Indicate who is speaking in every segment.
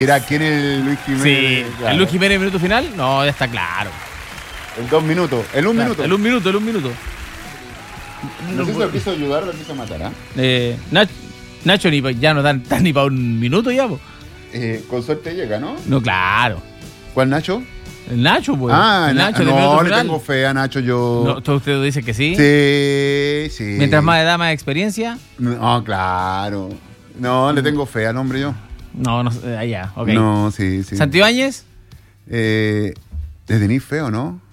Speaker 1: Mira, ¿quién es el Luis Jiménez?
Speaker 2: Sí,
Speaker 1: Claro.
Speaker 2: ¿el Luis Jiménez minuto final? No, ya está claro.
Speaker 1: En 2 minutos. En un minuto.
Speaker 2: El un minuto.
Speaker 1: No sé si lo quiso ayudar o lo quiso matar, ¿ah?
Speaker 2: Nacho ya no dan ni para un minuto ya, po.
Speaker 1: Con suerte llega, ¿no?
Speaker 2: No, claro.
Speaker 1: ¿Cuál Nacho?
Speaker 2: El Nacho, pues.
Speaker 1: El Nacho de
Speaker 2: minuto
Speaker 1: no, le
Speaker 2: final.
Speaker 1: tengo fe a Nacho yo.
Speaker 2: No, ¿todo usted dice que sí?
Speaker 1: Sí.
Speaker 2: Mientras más edad, más experiencia.
Speaker 1: No, claro. No, le tengo fe al hombre yo.
Speaker 2: No, allá, ok.
Speaker 1: No, sí.
Speaker 2: ¿Santibáñez?
Speaker 1: ¿Le tenéis fe o no?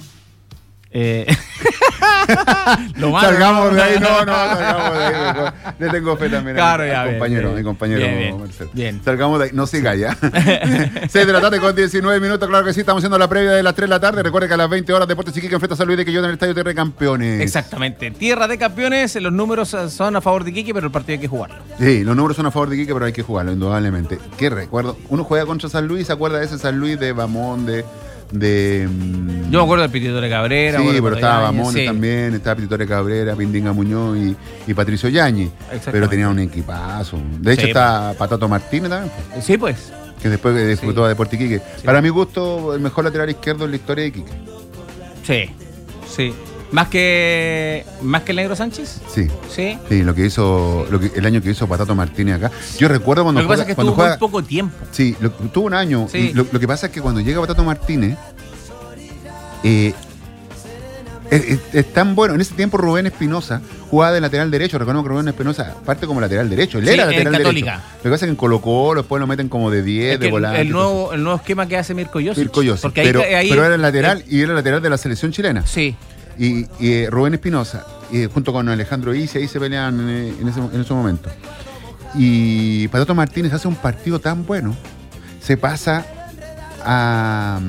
Speaker 2: Lo malo,
Speaker 1: salgamos de ahí, no, salgamos de ahí. Mejor. Le tengo fe también
Speaker 2: claro,
Speaker 1: a mi compañero
Speaker 2: bien,
Speaker 1: Marcelo.
Speaker 2: bien.
Speaker 1: Salgamos de ahí, no siga ya. 6 de la tarde con 19 minutos, claro que sí, estamos haciendo la previa de las 3 de la tarde. Recuerde que a las 20 horas Deportes Iquique enfrenta a San Luis de Quillota en el Estadio Tierra de Campeones.
Speaker 2: Exactamente. Tierra de Campeones, los números son a favor de Iquique, pero el partido hay que jugarlo.
Speaker 1: Sí, los números son a favor de Iquique, pero hay que jugarlo, indudablemente. ¿Qué recuerdo? Uno juega contra San Luis, ¿se acuerda de ese San Luis de Bamón,
Speaker 2: Yo me acuerdo del Pititore Cabrera.
Speaker 1: Sí, pero
Speaker 2: Yáñez,
Speaker 1: estaba Bamones
Speaker 2: sí.
Speaker 1: también, estaba Pititore Cabrera, Pindinga Muñoz y Patricio Yáñez. Pero tenía un equipazo. De hecho, está Patato Martínez también.
Speaker 2: Sí, pues.
Speaker 1: Que después disputó a Deportes Iquique.
Speaker 2: Sí.
Speaker 1: Para mi gusto, el mejor lateral izquierdo en la historia de Iquique.
Speaker 2: Sí. ¿Más que el Negro Sánchez?
Speaker 1: Sí.
Speaker 2: Sí.
Speaker 1: Sí, el año que hizo Patato Martínez acá. Yo recuerdo cuando
Speaker 2: Lo que pasa es que estuvo muy poco tiempo.
Speaker 1: Sí, tuvo un año.
Speaker 2: Sí.
Speaker 1: Y lo que pasa es que cuando llega Patato Martínez, es tan bueno. En ese tiempo Rubén Espinosa jugaba de lateral derecho. Recuerdo que Rubén Espinosa parte como lateral derecho. Él era lateral
Speaker 2: Católica.
Speaker 1: derecho. Lo que pasa es que en Colo-Colo después lo meten como de 10,
Speaker 2: Es que
Speaker 1: de volante.
Speaker 2: el nuevo esquema que hace Mirko Josic. Porque
Speaker 1: pero era el lateral
Speaker 2: y
Speaker 1: era el lateral de la selección chilena.
Speaker 2: Sí.
Speaker 1: Y Rubén Espinosa, junto con Alejandro Isi, ahí se pelean en ese momento. Y Patato Martínez hace un partido tan bueno, se pasa a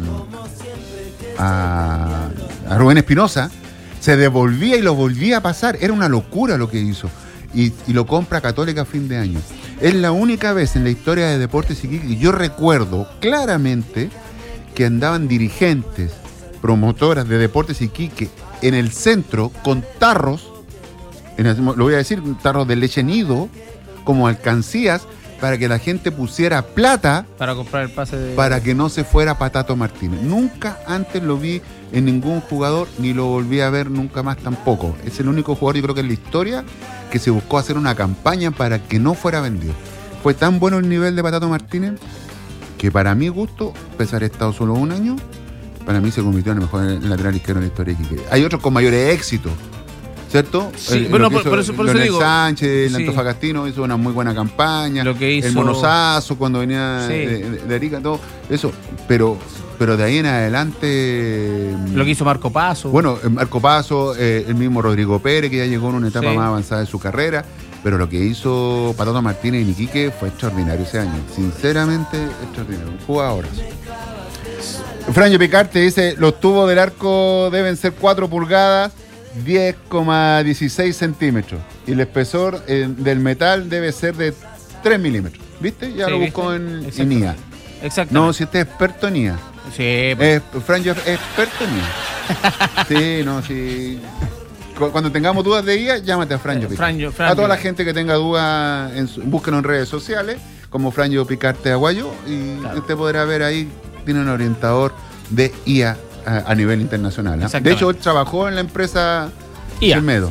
Speaker 1: Rubén Espinosa, se devolvía y lo volvía a pasar. Era una locura lo que hizo. Y lo compra Católica a fin de año. Es la única vez en la historia de Deportes Iquique que yo recuerdo claramente que andaban dirigentes, promotoras de Deportes Iquique en el centro con tarros, lo voy a decir, tarros de leche nido, como alcancías, para que la gente pusiera plata
Speaker 2: para comprar el pase
Speaker 1: para que no se fuera Patato Martínez. Nunca antes lo vi en ningún jugador, ni lo volví a ver nunca más tampoco. Es el único jugador, yo creo que en la historia, que se buscó hacer una campaña para que no fuera vendido. Fue tan bueno el nivel de Patato Martínez que para mi gusto, pese a haber estado solo un año, para mí se convirtió en el mejor lateral izquierdo de la historia de Iquique. Hay otros con mayores éxitos, ¿cierto?
Speaker 2: Sí, bueno, por eso digo.
Speaker 1: Sánchez, el
Speaker 2: Sí.
Speaker 1: Antofagastino hizo una muy buena campaña.
Speaker 2: Lo que hizo
Speaker 1: el Monosazo cuando venía
Speaker 2: Sí.
Speaker 1: de Arica, todo eso. Pero de ahí en adelante.
Speaker 2: Lo que hizo Marco Paso.
Speaker 1: Bueno, Marco Paso, el mismo Rodrigo Pérez, que ya llegó en una etapa
Speaker 2: Sí.
Speaker 1: más avanzada de su carrera. Pero lo que hizo Patato Martínez en Iquique fue extraordinario ese año. Sinceramente, extraordinario. Un jugadorazo. Franjo Picarte dice: los tubos del arco deben ser 4 pulgadas, 10,16 centímetros. Y el espesor del metal debe ser de 3 milímetros. ¿Viste? Ya
Speaker 2: Sí,
Speaker 1: lo buscó
Speaker 2: ¿viste?
Speaker 1: en IA.
Speaker 2: Exacto.
Speaker 1: No, si usted es experto en IA.
Speaker 2: Sí, pues.
Speaker 1: Franjo es experto en IA. Sí, no, sí. Cuando tengamos dudas de IA, llámate a Franjo Picarte.
Speaker 2: Franjo.
Speaker 1: A toda la gente que tenga dudas, búsquenos en redes sociales como Franjo Picarte Aguayo y
Speaker 2: Claro.
Speaker 1: usted podrá ver ahí, tiene un orientador de IA a nivel internacional. ¿Eh? De hecho, él trabajó en la empresa
Speaker 2: IA.
Speaker 1: Medo.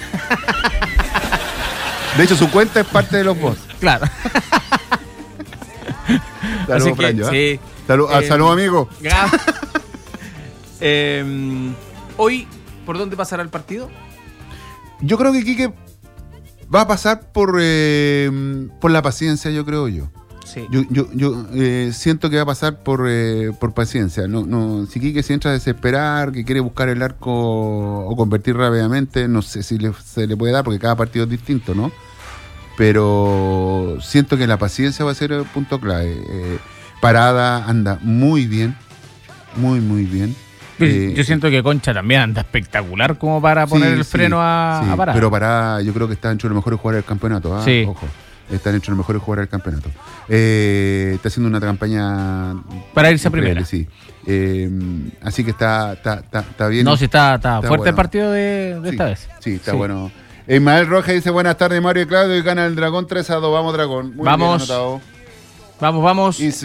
Speaker 1: De hecho, su cuenta es parte de los bots.
Speaker 2: Claro.
Speaker 1: Saludos,
Speaker 2: Así que,
Speaker 1: Franjo.
Speaker 2: sí.
Speaker 1: Salud, amigo.
Speaker 2: Hoy, ¿por dónde pasará el partido?
Speaker 1: Yo creo que Iquique va a pasar por la paciencia, yo creo yo.
Speaker 2: Sí.
Speaker 1: Yo siento que va a pasar por paciencia. No, si Iquique se entra a desesperar, que quiere buscar el arco o convertir rápidamente, no sé si se le puede dar, porque cada partido es distinto, ¿no? Pero siento que la paciencia va a ser el punto clave. Parada anda muy bien, muy bien.
Speaker 2: Yo siento que Concha también anda espectacular como para poner el freno a Parada.
Speaker 1: Pero Parada yo creo que está entre los mejores jugadores del campeonato.
Speaker 2: Sí.
Speaker 1: Ojo, está entre los mejores jugadores del campeonato. Está haciendo una campaña
Speaker 2: para irse a primera.
Speaker 1: Sí. Así que está bien.
Speaker 2: No, sí está fuerte
Speaker 1: bueno.
Speaker 2: el partido de esta vez.
Speaker 1: Sí, está bueno. Ismael Rojas dice: buenas tardes, Mario y Claudio, y gana el Dragón 3-2. Vamos, Dragón. Muy
Speaker 2: Vamos.
Speaker 1: bien anotado.
Speaker 2: Vamos.
Speaker 1: Y